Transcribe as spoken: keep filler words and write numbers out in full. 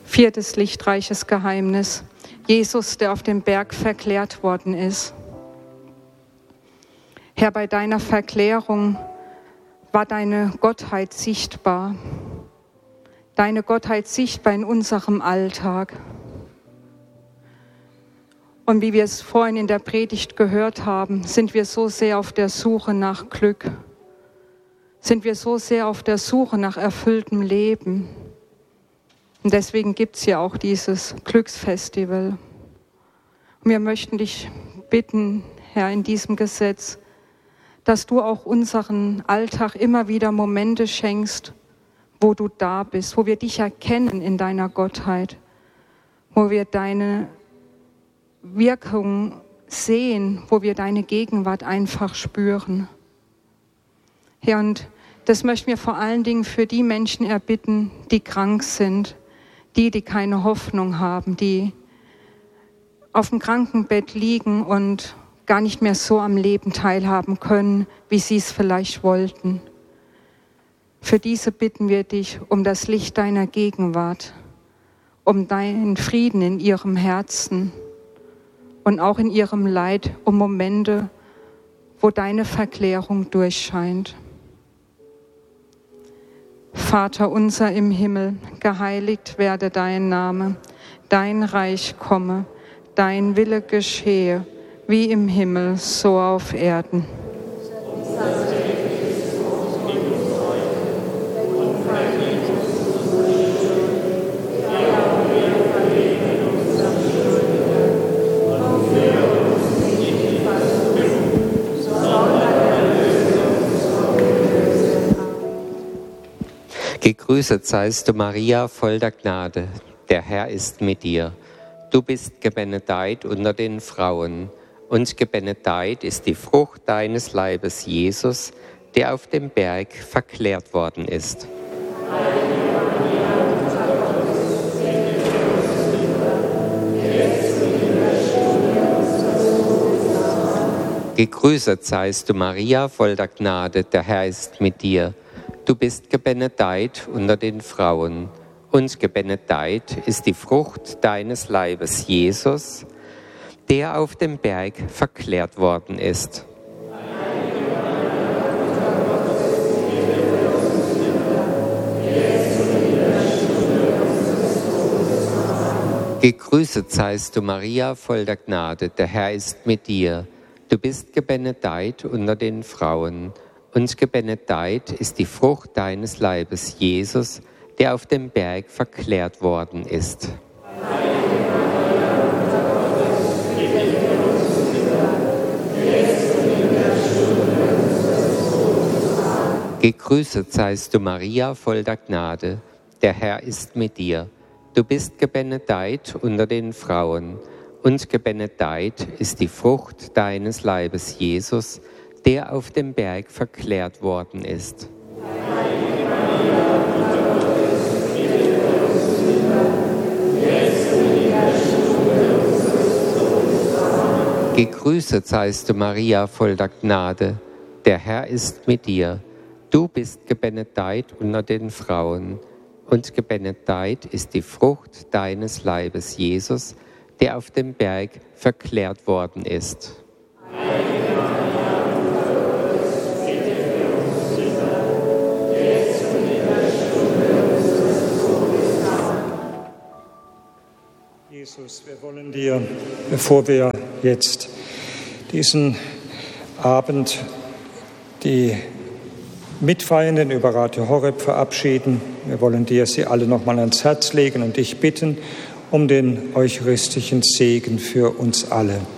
Viertes lichtreiches Geheimnis. Jesus, der auf dem Berg verklärt worden ist. Herr, bei deiner Verklärung war deine Gottheit sichtbar. Deine Gottheit sichtbar in unserem Alltag. Und wie wir es vorhin in der Predigt gehört haben, sind wir so sehr auf der Suche nach Glück. Sind wir so sehr auf der Suche nach erfülltem Leben. Und deswegen gibt es ja auch dieses Glücksfestival. Und wir möchten dich bitten, Herr, in diesem Gesetz, dass du auch unseren Alltag immer wieder Momente schenkst, wo du da bist, wo wir dich erkennen in deiner Gottheit, wo wir deine Wirkung sehen, wo wir deine Gegenwart einfach spüren. Herr, und das möchten wir vor allen Dingen für die Menschen erbitten, die krank sind, die, die keine Hoffnung haben, die auf dem Krankenbett liegen und gar nicht mehr so am Leben teilhaben können, wie sie es vielleicht wollten. Für diese bitten wir dich um das Licht deiner Gegenwart, um deinen Frieden in ihrem Herzen und auch in ihrem Leid, um Momente, wo deine Verklärung durchscheint. Vater unser im Himmel, geheiligt werde dein Name, dein Reich komme, dein Wille geschehe, wie im Himmel, so auf Erden. Gegrüßet seist du, Maria, voll der Gnade. Der Herr ist mit dir. Du bist gebenedeit unter den Frauen, und gebenedeit ist die Frucht deines Leibes, Jesus, der auf dem Berg verklärt worden ist. Gegrüßet seist du, Maria, voll der Gnade. Der Herr ist mit dir. Du bist gebenedeit unter den Frauen, und gebenedeit ist die Frucht deines Leibes, Jesus, der auf dem Berg verklärt worden ist. Gegrüßet seist du, Maria, voll der Gnade. Der Herr ist mit dir. Du bist gebenedeit unter den Frauen, und gebenedeit ist die Frucht deines Leibes, Jesus, der auf dem Berg verklärt worden ist. Gegrüßet seist du, Maria, voll der Gnade. Der Herr ist mit dir. Du bist gebenedeit unter den Frauen, und gebenedeit ist die Frucht deines Leibes, Jesus, der auf dem Berg verklärt worden ist. Gegrüßet seist du, Maria, voll der Gnade. Der Herr ist mit dir. Du bist gebenedeit unter den Frauen, und gebenedeit ist die Frucht deines Leibes, Jesus, der auf dem Berg verklärt worden ist. Jesus, wir wollen dir, bevor wir jetzt diesen Abend die Mitfeiernden über Radio Horeb verabschieden, wir wollen dir sie alle nochmal ans Herz legen und dich bitten um den eucharistischen Segen für uns alle.